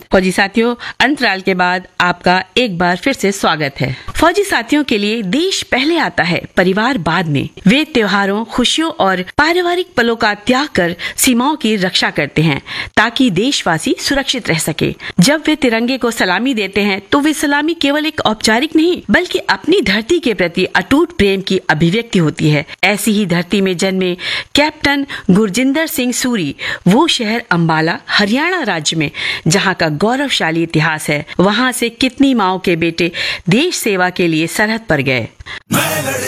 फौजी साथियों, अंतराल के बाद आपका एक बार फिर से स्वागत है। फौजी साथियों के लिए देश पहले आता है, परिवार बाद में। वे त्योहारों, खुशियों और पारिवारिक पलों का त्याग कर सीमाओं की रक्षा करते हैं ताकि देशवासी सुरक्षित रह सके। जब वे तिरंगे को सलामी देते हैं तो वे सलामी केवल एक औपचारिक नहीं बल्कि अपनी धरती के प्रति अटूट प्रेम की अभिव्यक्ति होती है। ऐसी ही धरती में जन्मे कैप्टन गुरजिंदर सिंह सूरी, वो शहर अंबाला, हरियाणा राज्य में, जहां का गौरवशाली इतिहास है। वहां से कितनी माओ के बेटे देश सेवा के लिए सरहद पर गए।